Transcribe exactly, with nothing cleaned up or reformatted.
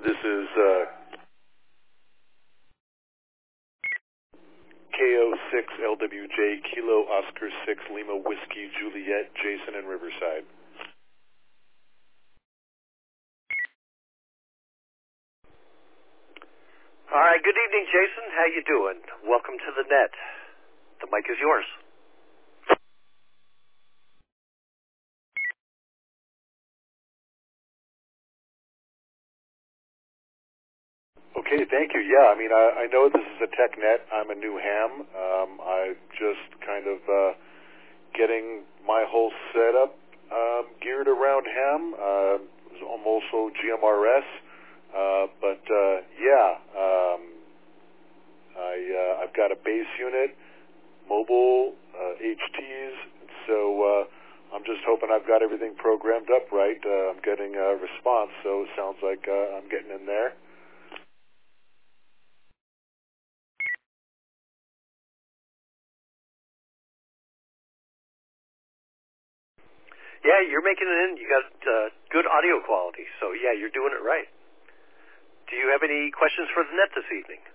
This is uh, K O six L W J, Kilo Oscar six, Lima Whiskey, Juliet, Jason in Riverside. All right, good evening, Jason. How you doing? Welcome to the net. The mic is yours. Okay, thank you. Yeah, I mean, I, I know this is a tech net. I'm a new ham. Um, I'm just kind of uh, getting my whole setup um, geared around ham. Uh, I'm also G M R S, uh, but uh, yeah, um, I uh, I've got a base unit, mobile uh, H Ts, so uh, I'm just hoping I've got everything programmed up right. Uh, I'm getting a response, so it sounds like uh, I'm getting in there. Yeah, you're making it in. You got uh, good audio quality, so yeah, you're doing it right. Do you have any questions for the net this evening?